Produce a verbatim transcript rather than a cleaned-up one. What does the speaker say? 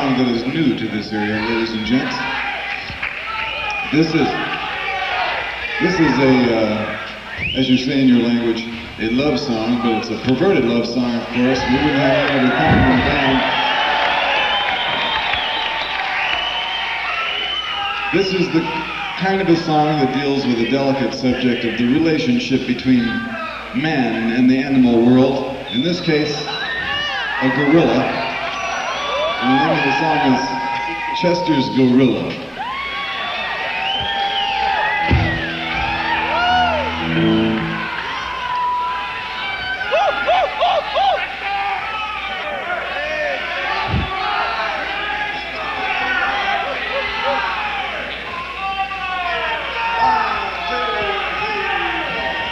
song that is new to this area, ladies and gents. This is, this is a, uh, as you say in your language, a love song, but it's a perverted love song, of course. We wouldn't have any other kind of band. This is the kind of a song that deals with the delicate subject of the relationship between man and the animal world. In this case, a gorilla. And the name of the song is Chester's Gorilla.